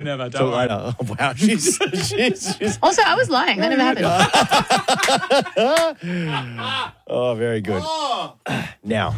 never. Talk later. Oh, wow, she's Also, I was lying. That never happened. Oh, very good. Now,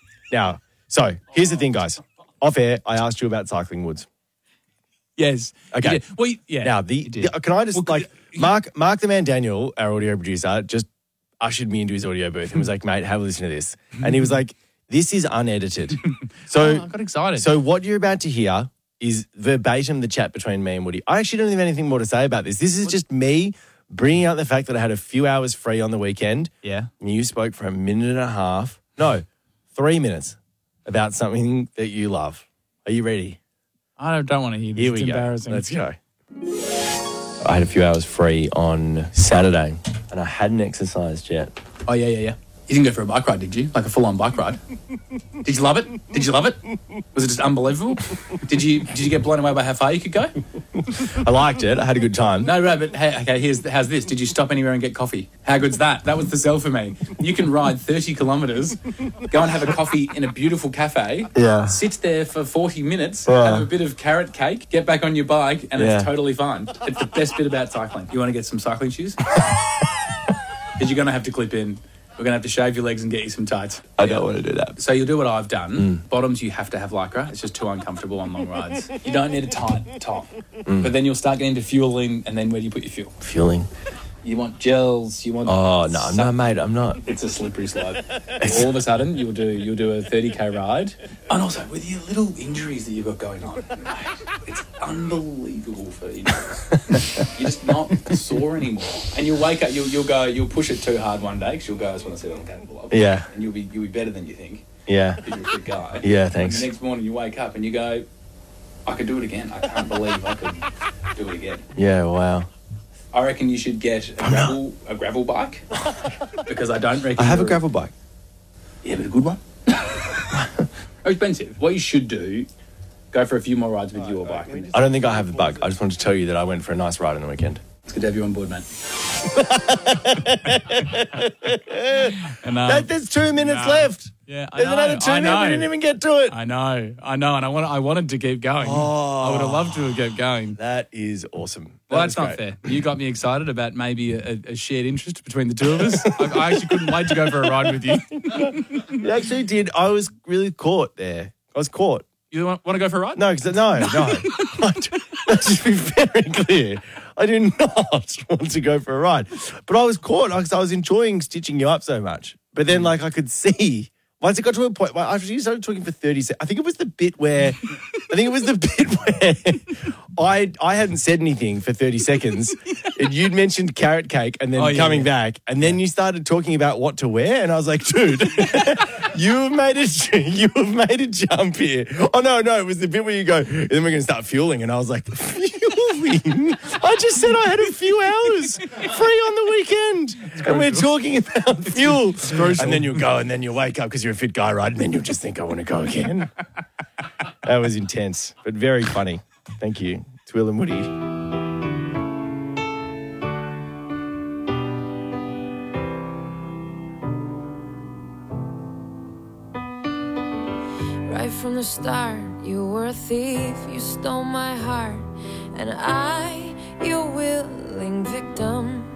so here's the thing, guys. Off air, I asked you about cycling woods. Yes. Okay. You did. Well, yeah. Now, can I just, Mark the man Daniel, our audio producer, just ushered me into his audio booth and was like, mate, have a listen to this. And he was like, this is unedited. So I got excited. So what you're about to hear is verbatim the chat between me and Woody. I actually don't have anything more to say about this. This is just me bringing out the fact that I had a few hours free on the weekend. Yeah. And you spoke for 1.5 minutes. No, 3 minutes about something that you love. Are you ready? I don't want to hear this. Here we it's go. embarrassing. Let's go. I had a few hours free on Saturday and I hadn't exercised yet. Oh, yeah. You didn't go for a bike ride, did you? Like a full-on bike ride? Did you love it? Was it just unbelievable? Did you get blown away by how far you could go? I liked it. I had a good time. No, right, but hey, okay, how's this? Did you stop anywhere and get coffee? How good's that? That was the sell for me. You can ride 30 kilometres, go and have a coffee in a beautiful cafe, sit there for 40 minutes, have a bit of carrot cake, get back on your bike, and it's totally fine. It's the best bit about cycling. You want to get some cycling shoes? Because you're going to have to clip in. We're going to have to shave your legs and get you some tights. I don't want to do that. So you'll do what I've done. Bottoms, you have to have Lycra. It's just too uncomfortable on long rides. You don't need a tight top. But then you'll start getting into fueling, and then where do you put your fuel? Fueling. You want gels, you want... Oh, no, no, mate, I'm not. It's a slippery slope. All of a sudden, you'll do a 30K ride. And also, with your little injuries that you've got going on, mate, it's unbelievable for injuries. You're just not sore anymore. And you'll wake up, you'll push it too hard one day, because you'll go, I just want to see what I'm capable of. Yeah. And you'll be better than you think. Yeah. Because you're a fit guy. Yeah, thanks. And the next morning, you wake up and you go, I could do it again. I can't believe I could do it again. Yeah, wow. I reckon you should get a gravel bike, because I don't reckon... I have a gravel bike. Yeah, but a good one. How expensive. What you should do, go for a few more rides with your bike. I don't think I have the bug. I just wanted to tell you that I went for a nice ride on the weekend. It's good to have you on board, mate. There's 2 minutes left. Yeah, There's another 2 minutes. We didn't even get to it. I know. And I wanted to keep going. I would have loved to have kept going. That is awesome. Well, that's not fair. You got me excited about maybe a shared interest between the two of us. I actually couldn't wait to go for a ride with you. You actually did. I was really caught there. I was caught. You want to go for a ride? No. Let's just be very clear. I do not want to go for a ride. But I was caught because I was enjoying stitching you up so much. But then, I could see... Once it got to a point, after you started talking for 30 seconds, I think it was the bit where I hadn't said anything for 30 seconds. And you'd mentioned carrot cake and then coming back. And then you started talking about what to wear. And I was like, dude, you have made a jump here. Oh, no, it was the bit where you go, and then we're going to start fueling. And I was like, fueling? I just said I had a few hours free on the weekend. And we're talking about fuel. And then you'll go and then you'll wake up because you're a fit guy, right? And then you'll just think, I want to go again. That was intense, but very funny. Thank you. It's Will and Woody. Right from the start, you were a thief. You stole my heart, and I, your willing victim.